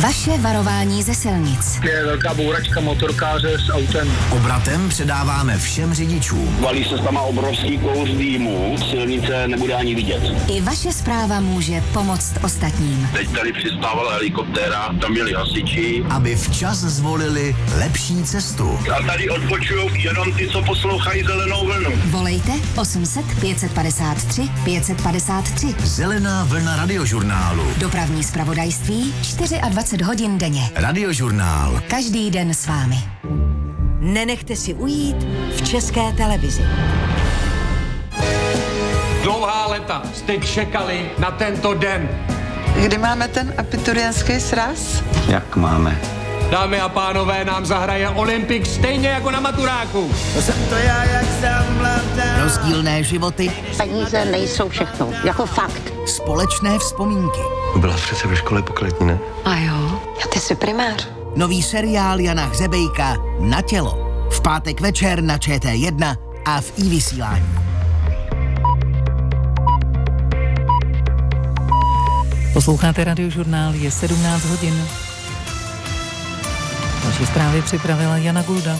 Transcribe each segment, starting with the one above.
Vaše varování ze silnic. Je velká bouračka motorkáře s autem. Obratem předáváme všem řidičům. Valí se tam obrovský kouř dýmu, silnice nebude ani vidět. I vaše zpráva může pomoct ostatním. Teď tady přistávala helikoptéra, tam byli hasiči. Aby včas zvolili lepší cestu. A tady odpočujou jenom ty, co poslouchají Zelenou vlnu. Volejte 800 553 553. Zelená vlna radiožurnálu. Dopravní zpravodajství 24 hodin denně. Radiožurnál. Každý den s vámi. Nenechte si ujít v České televizi. Dlouhá léta jste čekali na tento den. Kdy máme ten abiturientský sraz? Jak máme? Dámy a pánové, nám zahraje Olympik stejně jako na maturáku. Rozdílné životy. Peníze nejsou všechno, jako fakt. Společné vzpomínky. Byla přece ve škole pokladní, ne? A jo, a ty jsi primář. Nový seriál Jana Hřebejka Na tělo. V pátek večer na ČT1 a v iVysílání. Posloucháte Radiožurnál, je 17 hodin. Naši zprávy připravila Jana Gulda.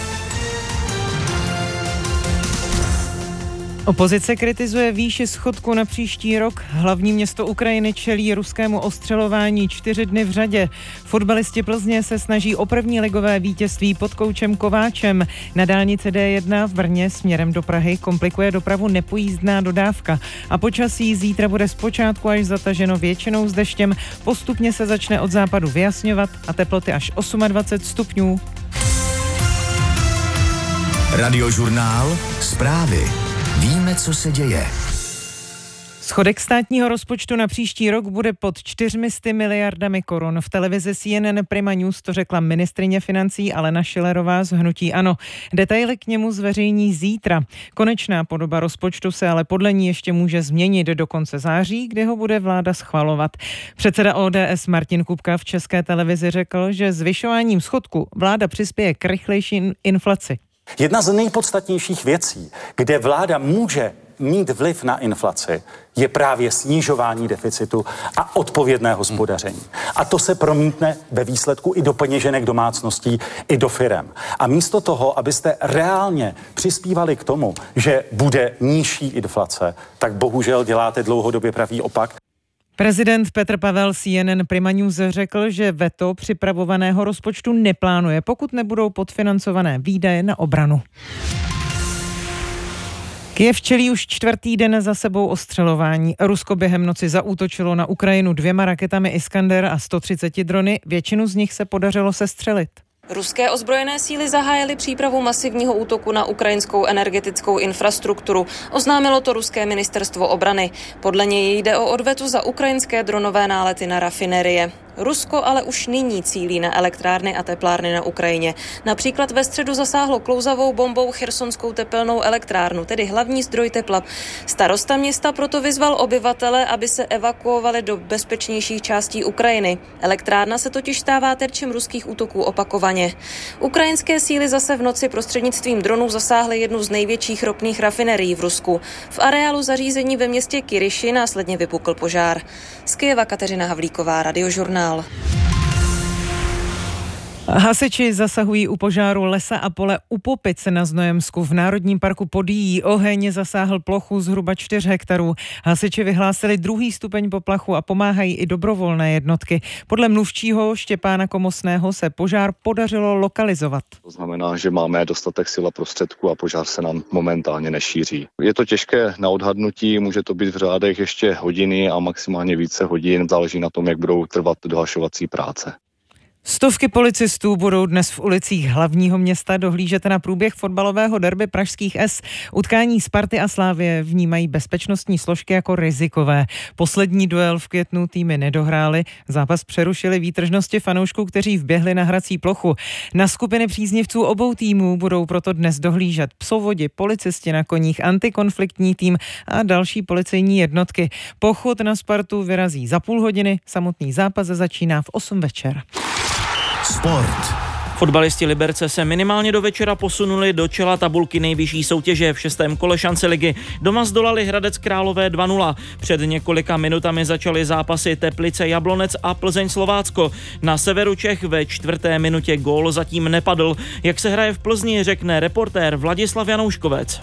Opozice kritizuje výši schodku na příští rok. Hlavní město Ukrajiny čelí ruskému ostřelování 4 dny v řadě. Fotbalisti Plzně se snaží o první ligové vítězství pod koučem Kováčem. Na dálnici D1 v Brně směrem do Prahy komplikuje dopravu nepojízdná dodávka. A počasí zítra bude zpočátku až zataženo většinou s deštěm. Postupně se začne od západu vyjasňovat a teploty až 28 stupňů. Radiožurnál. Zprávy. Víme, co se děje. Schodek státního rozpočtu na příští rok bude pod 400 miliardami korun. V televizi CNN Prima News to řekla ministryně financí Alena Schillerová z hnutí ANO. Detaily k němu zveřejní zítra. Konečná podoba rozpočtu se ale podle ní ještě může změnit do konce září, kdy ho bude vláda schvalovat. Předseda ODS Martin Kupka v České televizi řekl, že zvyšováním schodku vláda přispěje k rychlejší inflaci. Jedna z nejpodstatnějších věcí, kde vláda může mít vliv na inflaci, je právě snižování deficitu a odpovědné hospodaření. A to se promítne ve výsledku i do peněženek domácností, i do firem. A místo toho, abyste reálně přispívali k tomu, že bude nižší inflace, tak bohužel děláte dlouhodobě pravý opak. Prezident Petr Pavel CNN Prima News řekl, že veto připravovaného rozpočtu neplánuje, pokud nebudou podfinancované výdaje na obranu. Kyjev čelí už 4. den za sebou ostřelování. Rusko během noci zaútočilo na Ukrajinu 2 raketami Iskander a 130 drony, většinu z nich se podařilo sestřelit. Ruské ozbrojené síly zahájily přípravu masivního útoku na ukrajinskou energetickou infrastrukturu. Oznámilo to ruské ministerstvo obrany. Podle něj jde o odvetu za ukrajinské dronové nálety na rafinerie. Rusko ale už nyní cílí na elektrárny a teplárny na Ukrajině. Například ve středu zasáhlo klouzavou bombou chersonskou tepelnou elektrárnu, tedy hlavní zdroj tepla. Starosta města proto vyzval obyvatele, aby se evakuovali do bezpečnějších částí Ukrajiny. Elektrárna se totiž stává terčem ruských útoků opakovaně. Ukrajinské síly zase v noci prostřednictvím dronů zasáhly jednu z největších ropných rafinerií v Rusku. V areálu zařízení ve městě Kyryši následně vypukl požár. Z Kyjeva Kateřina Havlíková, Radiožurnál. Hasiči zasahují u požáru lesa a pole u Popice na Znojemsku. V Národním parku Podyjí oheň zasáhl plochu zhruba 4 hektarů. Hasiči vyhlásili 2. stupeň poplachu a pomáhají i dobrovolné jednotky. Podle mluvčího Štěpána Komosného se požár podařilo lokalizovat. To znamená, že máme dostatek sil a prostředků a požár se nám momentálně nešíří. Je to těžké na odhadnutí, může to být v řádech ještě hodiny a maximálně více hodin, záleží na tom, jak budou trvat dohašovací práce. Stovky policistů budou dnes v ulicích hlavního města dohlížet na průběh fotbalového derby pražských S. Utkání Sparty a Slavie vnímají bezpečnostní složky jako rizikové. Poslední duel v květnu týmy nedohrály. Zápas přerušili výtržnosti fanoušků, kteří vběhli na hrací plochu. Na skupiny příznivců obou týmů budou proto dnes dohlížet psovodi, policisti na koních, antikonfliktní tým a další policejní jednotky. Pochod na Spartu vyrazí za půl hodiny, samotný zápas začíná v 8 večer. Sport. Fotbalisti Liberce se minimálně do večera posunuli do čela tabulky nejvyšší soutěže. V 6. kole šance ligy doma zdolali Hradec Králové 2-0. Před několika minutami začaly zápasy Teplice Jablonec a Plzeň Slovácko. Na severu Čech ve 4. minutě gól zatím nepadl. Jak se hraje v Plzni, řekne reportér Vladislav Janouškovec.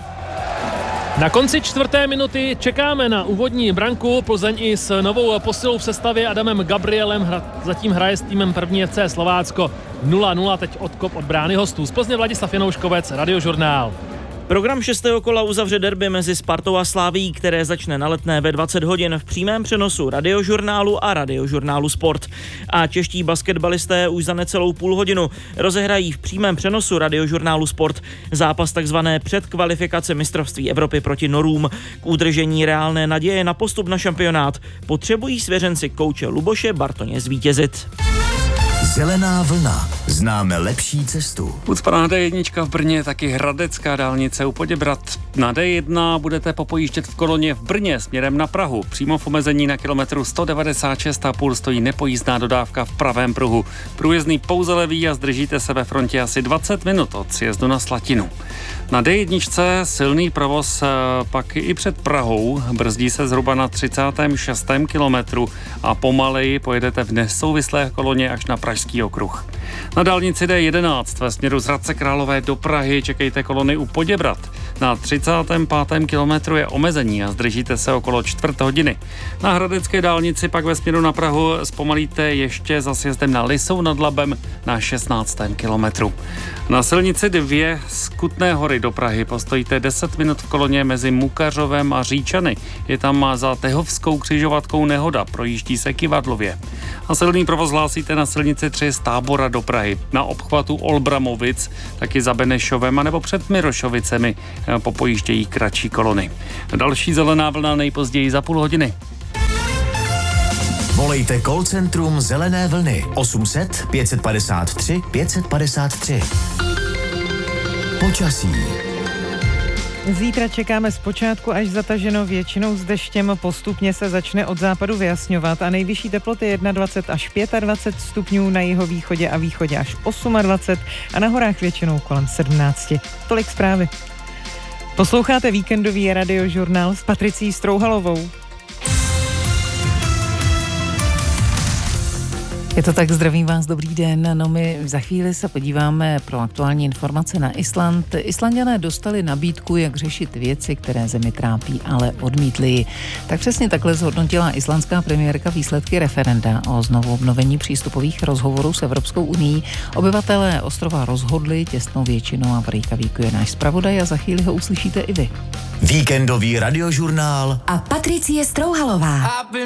Na konci 4. minuty čekáme na úvodní branku. Plzeň i s novou posilou v sestavě Adamem Gabrielem zatím hraje s týmem první FC Slovácko 0-0, teď odkop od brány hostů. Z Plzně Vladislav Janouškovec, Radiožurnál. Program 6. kola uzavře derby mezi Spartou a Slavií, které začne na Letné ve 20 hodin v přímém přenosu Radiožurnálu a Radiožurnálu Sport. A čeští basketbalisté už za necelou půl hodinu rozehrají v přímém přenosu Radiožurnálu Sport zápas takzvané předkvalifikace mistrovství Evropy proti Norům. K udržení reálné naděje na postup na šampionát potřebují svěřenci kouče Luboše Bartoně zvítězit. Zelená vlna. Známe lepší cestu. Ucpaná D1 v Brně, taky Hradecká dálnice u Poděbrad. Na D1 budete popojíždět v koloně v Brně směrem na Prahu. Přímo v omezení na kilometru 196,5 stojí nepojízdná dodávka v pravém pruhu. Průjezdný pouze levý a zdržíte se ve frontě asi 20 minut od sjezdu na Slatinu. Na D1 silný provoz pak i před Prahou. Brzdí se zhruba na 36. kilometru a pomaleji pojedete v nesouvislé koloně až na Pražský okruh. Na dálnici D11 ve směru z Hradce Králové do Prahy čekejte kolony u Poděbrad. Na 35. kilometru je omezení a zdržíte se okolo čtvrt hodiny. Na hradecké dálnici pak ve směru na Prahu zpomalíte ještě za sjezdem na Lisou nad Labem na 16. kilometru. Na silnici 2 z Kutné Hory do Prahy postojíte 10 minut v koloně mezi Mukařovem a Říčany. Je tam za Tehovskou křižovatkou nehoda, projíždí se Kyvadlově. A silný provoz hlásíte na silnici 3 z Tábora do Prahy. Na obchvatu Olbramovic, taky za Benešovem anebo před Mirošovicemi popojíždějí kratší kolony. Další zelená vlna nejpozději za půl hodiny. Volejte call centrum Zelené vlny 800 553 553. Počasí. Zítra čekáme zpočátku až zataženo většinou s deštěm, postupně se začne od západu vyjasňovat a nejvyšší teploty 21 až 25 stupňů, na jihovýchodě a východě až 28 a na horách většinou kolem 17. Tolik zprávy. Posloucháte víkendový Radiožurnál s Patricí Strouhalovou. Je to tak, zdravím vás, dobrý den. No my za chvíli se podíváme pro aktuální informace na Island. Islanďané dostali nabídku, jak řešit věci, které zemi trápí, ale odmítli ji. Tak přesně takhle zhodnotila islandská premiérka výsledky referenda o znovu obnovení přístupových rozhovorů s Evropskou unií. Obyvatelé ostrova rozhodli těsnou většinou a v Reykjavíku je náš zpravodaj a za chvíli ho uslyšíte i vy. Víkendový Radiožurnál a Patricie Strouhalová.